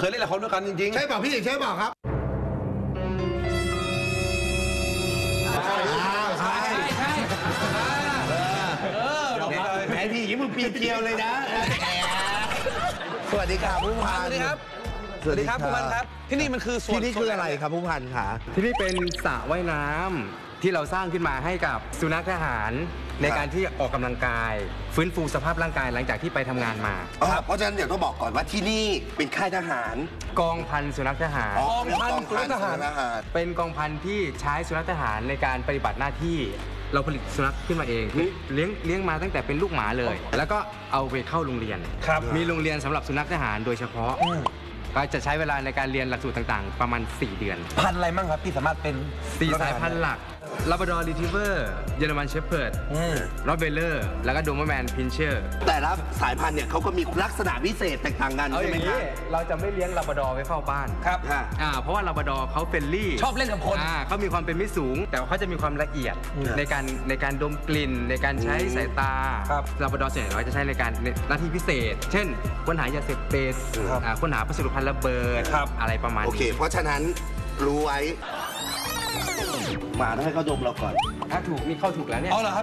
ยเล่นละครด้วยกันจริงๆใช่เปล่าพี่ใช่เปล่าครับใช่แหมพี่ยิ้มมึงปีเดียวเลยนะสวัสดีครับผู้พันสวัสดีครับสวัสดีครับผู้พันครับที่นี่มันคือส่วนที่นี่คืออะไรครับผู้พันคะที่นี่เป็นสระว่ายน้ำที่เราสร้างขึ้นมาให้กับสุนัขทหารในการที่ออกกำลังกาย ฟื้นฟูสภาพร่างกายหลังจากที่ไปทำงานมาเพราะฉะนั้นเดี๋ยวต้องบอกก่อนว่าที่นี่เป็นค่ายทหารกองพันสุนัขทหารกองพันสุนัขทหารเป็นกองพันที่ใช้สุนัขทหารในการปฏิบัติหน้าที่เราผลิตสุนัขขึ้นมาเองเลี้ยงมาตั้งแต่เป็นลูกหมาเลย แล้วก็เอาไปเข้าโรงเรียนมีโรงเรียนสำหรับสุนัขทหารโดยเฉพาะก็จะใช้เวลาในการเรียนหลักสูตรต่างๆประมาณ4 เดือนพันอะไรมั่งครับพี่สามารถเป็น 4 สายพันธุ์หลักลาบราดอร์รีทรีเวอร์เยอรมันเชฟเพิร์ดรอตเวลเลอร์แล้วก็โดเบอร์แมนพินเชอร์แต่ละสายพันธุ์เนี่ยเขาก็มีลักษณะพิเศษแตกต่างกันเอาใช่อไหมย่างครันี้บเราจะไม่เลี้ยงลาบราดอร์ไว้เฝ้าบ้านครับเพราะว่าลาบราดอร์เขาเฟรนลี่ชอบเล่นกับคนเขามีความเป็นมิตรสูง แต่ว่าเขาจะมีความละเอียดในการดมกลิ่นในการใช้สายตาลาบราดอร์ส่วนใหญ่เราจะใช้ในการหน้าที่พิเศษ เช่นค้นหายาเสพติดค้นหาพัสดุภัณฑ์ระเบิดอะไรประมาณโอเคนี้เพราะฉะนั้นรู้ไว้หมาต้องให้เขาดมเราก่อนถ้าถูกนี่เข้าถูกแล้วเนี่ยเอาเหรอครับ